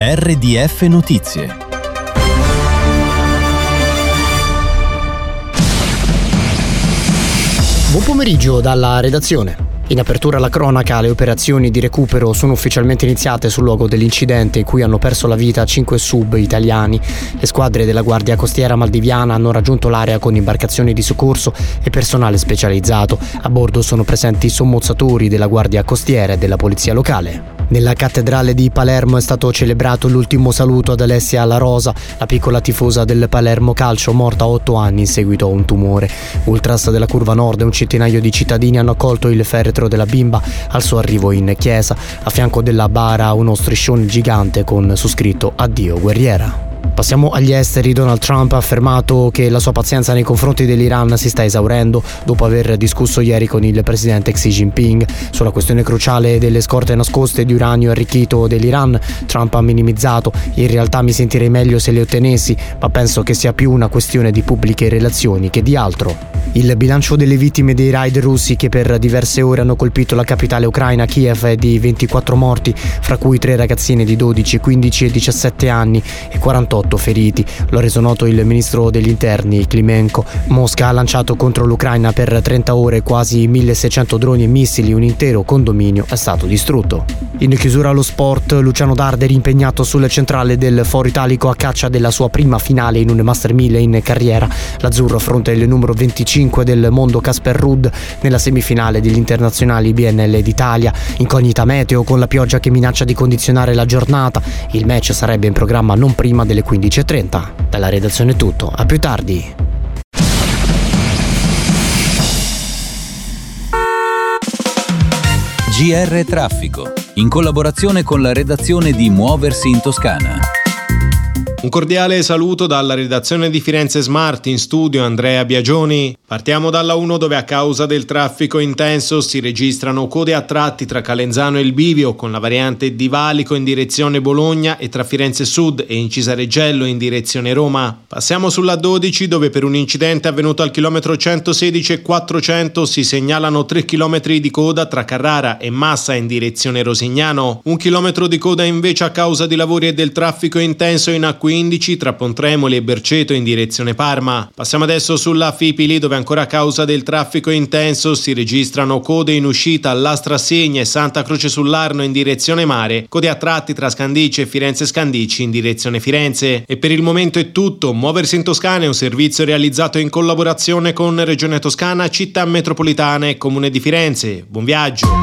RDF Notizie. Buon pomeriggio dalla redazione. In apertura alla cronaca, le operazioni di recupero sono ufficialmente iniziate sul luogo dell'incidente in cui hanno perso la vita 5 sub italiani. Le squadre della Guardia Costiera Maldiviana hanno raggiunto l'area con imbarcazioni di soccorso e personale specializzato. A bordo sono presenti sommozzatori della Guardia Costiera e della Polizia Locale. Nella cattedrale di Palermo è stato celebrato l'ultimo saluto ad Alessia La Rosa, la piccola tifosa del Palermo Calcio morta a 8 anni in seguito a un tumore. Ultras della Curva Nord e un centinaio di cittadini hanno accolto il feretro della bimba al suo arrivo in chiesa. A fianco della bara uno striscione gigante con su scritto "Addio guerriera". Passiamo agli esteri. Donald Trump ha affermato che la sua pazienza nei confronti dell'Iran si sta esaurendo dopo aver discusso ieri con il presidente Xi Jinping sulla questione cruciale delle scorte nascoste di uranio arricchito dell'Iran. Trump ha minimizzato: in realtà mi sentirei meglio se le ottenessi, ma penso che sia più una questione di pubbliche relazioni che di altro. Il bilancio delle vittime dei raid russi che per diverse ore hanno colpito la capitale ucraina, Kiev, è di 24 morti, fra cui 3 ragazzine di 12, 15 e 17 anni e 48 feriti. Lo ha reso noto il ministro degli interni Klimenko. Mosca ha lanciato contro l'Ucraina per 30 ore quasi 1600 droni e missili, un intero condominio è stato distrutto. In chiusura allo sport, Luciano Darderi impegnato sulle centrale del Foro Italico a caccia della sua prima finale in un Master 1000 in carriera. L'azzurro affronta il numero 25 del mondo Casper Ruud nella semifinale degli internazionali BNL d'Italia. Incognita meteo con la pioggia che minaccia di condizionare la giornata. Il match sarebbe in programma non prima delle 15:30. Dalla redazione è tutto, a più tardi. GR Traffico, in collaborazione con la redazione di Muoversi in Toscana. Un cordiale saluto dalla redazione di Firenze Smart, in studio Andrea Biagioni. Partiamo dalla 1, dove a causa del traffico intenso si registrano code a tratti tra Calenzano e il Bivio, con la variante di Valico in direzione Bologna e tra Firenze Sud e Incisareggello in direzione Roma. Passiamo sulla 12, dove per un incidente avvenuto al chilometro 116 e 400 si segnalano 3 chilometri di coda tra Carrara e Massa in direzione Rosignano. 1 chilometro di coda invece a causa di lavori e del traffico intenso in A15 tra Pontremoli e Berceto in direzione Parma. Passiamo adesso sulla Fipili, dove ancora a causa del traffico intenso si registrano code in uscita all'Astra Segna e Santa Croce sull'Arno in direzione mare, code a tratti tra Scandicci e Firenze Scandicci in direzione Firenze. E per il momento è tutto. Muoversi in Toscana è un servizio realizzato in collaborazione con Regione Toscana, Città Metropolitana e Comune di Firenze. Buon viaggio!